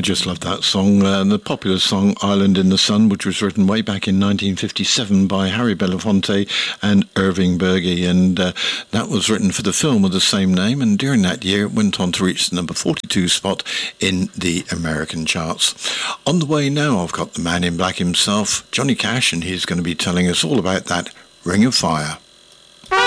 just love that song. The popular song Island in the Sun, which was written way back in 1957 by Harry Belafonte and Irving Berge. And that was written for the film of the same name. And during that year, it went on to reach the number 42 spot in the American charts. On the way now, I've got the man in black himself, Johnny Cash, and he's going to be telling us all about that Ring of Fire.